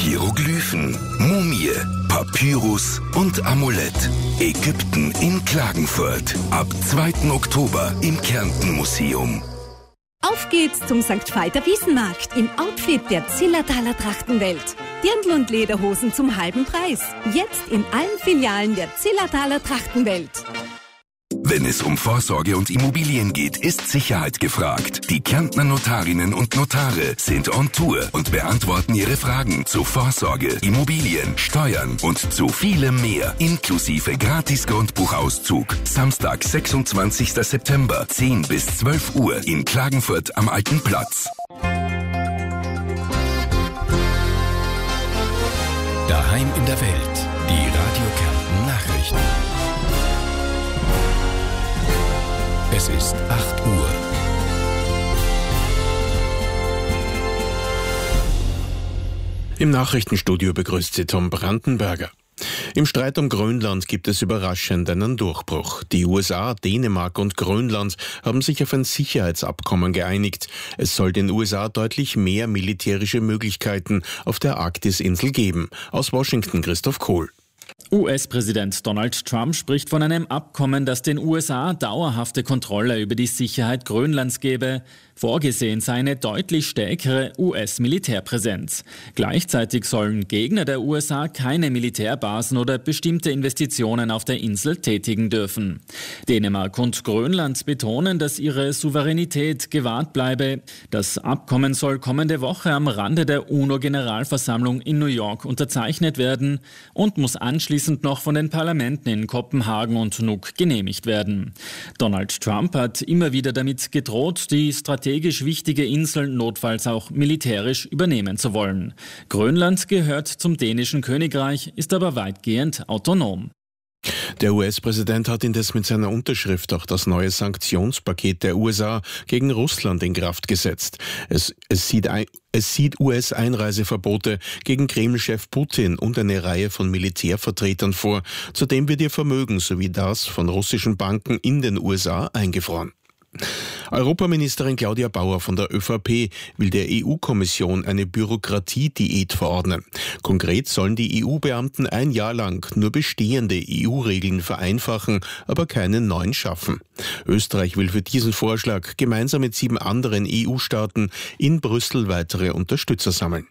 Hieroglyphen, Mumie, Papyrus und Amulett. Ägypten in Klagenfurt. Ab 2. Oktober im Kärnten-Museum. Auf geht's zum St. Veit Wiesenmarkt im Outfit der Zillertaler Trachtenwelt. Dirndl und Lederhosen zum halben Preis. Jetzt in allen Filialen der Zillertaler Trachtenwelt. Wenn es um Vorsorge und Immobilien geht, ist Sicherheit gefragt. Die Kärntner Notarinnen und Notare sind on Tour und beantworten Ihre Fragen zu Vorsorge, Immobilien, Steuern und zu vielem mehr, inklusive Gratis-Grundbuchauszug. Samstag, 26. September, 10 bis 12 Uhr in Klagenfurt am Alten Platz. Daheim in der Welt, die Radio Kärnten Nachrichten. Es ist 8 Uhr. Im Nachrichtenstudio begrüßt Sie Tom Brandenberger. Im Streit um Grönland gibt es überraschend einen Durchbruch. Die USA, Dänemark und Grönland haben sich auf ein Sicherheitsabkommen geeinigt. Es soll den USA deutlich mehr militärische Möglichkeiten auf der Arktisinsel geben. Aus Washington Christoph Kohl. US-Präsident Donald Trump spricht von einem Abkommen, das den USA dauerhafte Kontrolle über die Sicherheit Grönlands gebe. Vorgesehen sei eine deutlich stärkere US-Militärpräsenz. Gleichzeitig sollen Gegner der USA keine Militärbasen oder bestimmte Investitionen auf der Insel tätigen dürfen. Dänemark und Grönland betonen, dass ihre Souveränität gewahrt bleibe. Das Abkommen soll kommende Woche am Rande der UNO-Generalversammlung in New York unterzeichnet werden und muss anschließend noch von den Parlamenten in Kopenhagen und Nuuk genehmigt werden. Donald Trump hat immer wieder damit gedroht, die strategisch wichtige Insel notfalls auch militärisch übernehmen zu wollen. Grönland gehört zum dänischen Königreich, ist aber weitgehend autonom. Der US-Präsident hat indes mit seiner Unterschrift auch das neue Sanktionspaket der USA gegen Russland in Kraft gesetzt. Es sieht US-Einreiseverbote gegen Kreml-Chef Putin und eine Reihe von Militärvertretern vor. Zudem wird ihr Vermögen sowie das von russischen Banken in den USA eingefroren. Europaministerin Claudia Bauer von der ÖVP will der EU-Kommission eine Bürokratiediät verordnen. Konkret sollen die EU-Beamten ein Jahr lang nur bestehende EU-Regeln vereinfachen, aber keine neuen schaffen. Österreich will für diesen Vorschlag gemeinsam mit 7 anderen EU-Staaten in Brüssel weitere Unterstützer sammeln.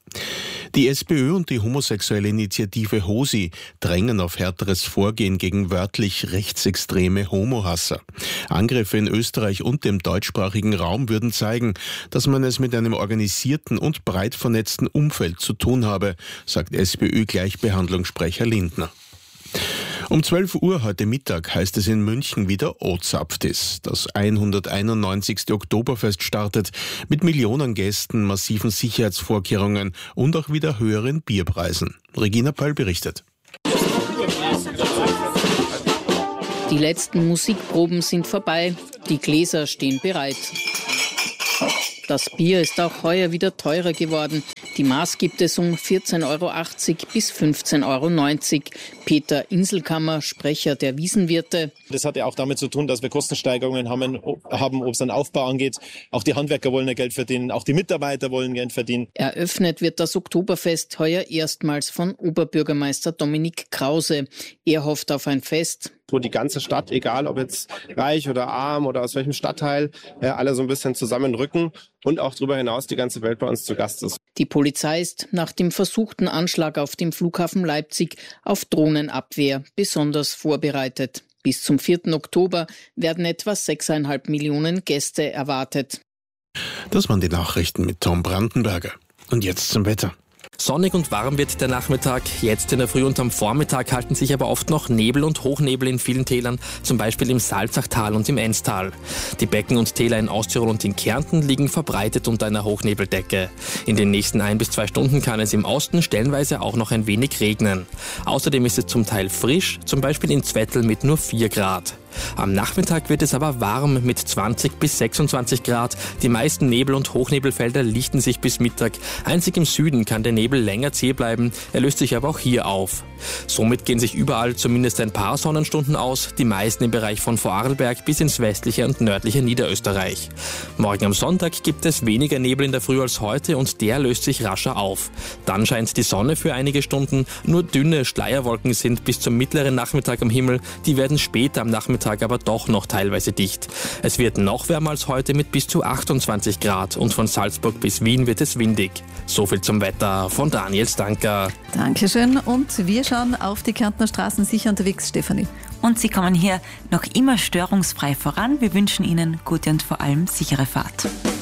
Die SPÖ und die homosexuelle Initiative HOSI drängen auf härteres Vorgehen gegen wörtlich rechtsextreme Homohasser. Angriffe in Österreich und dem deutschsprachigen Raum würden zeigen, dass man es mit einem organisierten und breit vernetzten Umfeld zu tun habe, sagt SPÖ-Gleichbehandlungssprecher Lindner. Um 12 Uhr heute Mittag heißt es in München wieder Ozapftis. Das 191. Oktoberfest startet mit Millionen Gästen, massiven Sicherheitsvorkehrungen und auch wieder höheren Bierpreisen. Regina Pöll berichtet. Die letzten Musikproben sind vorbei, die Gläser stehen bereit. Das Bier ist auch heuer wieder teurer geworden. Die Maß gibt es um 14,80 € bis 15,90 €. Peter Inselkammer, Sprecher der Wiesenwirte. Das hat ja auch damit zu tun, dass wir Kostensteigerungen haben, ob es den Aufbau angeht. Auch die Handwerker wollen ja Geld verdienen, auch die Mitarbeiter wollen Geld verdienen. Eröffnet wird das Oktoberfest heuer erstmals von Oberbürgermeister Dominik Krause. Er hofft auf ein Fest, wo die ganze Stadt, egal ob jetzt reich oder arm oder aus welchem Stadtteil, alle so ein bisschen zusammenrücken und auch darüber hinaus die ganze Welt bei uns zu Gast ist. Die Polizei ist nach dem versuchten Anschlag auf dem Flughafen Leipzig auf Drohnenabwehr besonders vorbereitet. Bis zum 4. Oktober werden etwa 6,5 Millionen Gäste erwartet. Das waren die Nachrichten mit Tom Brandenberger. Und jetzt zum Wetter. Sonnig und warm wird der Nachmittag. Jetzt in der Früh und am Vormittag halten sich aber oft noch Nebel und Hochnebel in vielen Tälern, zum Beispiel im Salzachtal und im Enztal. Die Becken und Täler in Osttirol und in Kärnten liegen verbreitet unter einer Hochnebeldecke. In den nächsten 1 bis 2 Stunden kann es im Osten stellenweise auch noch ein wenig regnen. Außerdem ist es zum Teil frisch, zum Beispiel in Zwettl mit nur 4 Grad. Am Nachmittag wird es aber warm mit 20 bis 26 Grad. Die meisten Nebel- und Hochnebelfelder lichten sich bis Mittag. Einzig im Süden kann der Nebel länger zäh bleiben, er löst sich aber auch hier auf. Somit gehen sich überall zumindest ein paar Sonnenstunden aus, die meisten im Bereich von Vorarlberg bis ins westliche und nördliche Niederösterreich. Morgen am Sonntag gibt es weniger Nebel in der Früh als heute und der löst sich rascher auf. Dann scheint die Sonne für einige Stunden, nur dünne Schleierwolken sind bis zum mittleren Nachmittag am Himmel, die werden später am Nachmittag aber doch noch teilweise dicht. Es wird noch wärmer als heute mit bis zu 28 Grad und von Salzburg bis Wien wird es windig. So viel zum Wetter von Daniel Stanker. Dankeschön und wir schauen auf die Kärntner Straßen sicher unterwegs, Stefanie. Und Sie kommen hier noch immer störungsfrei voran. Wir wünschen Ihnen gute und vor allem sichere Fahrt.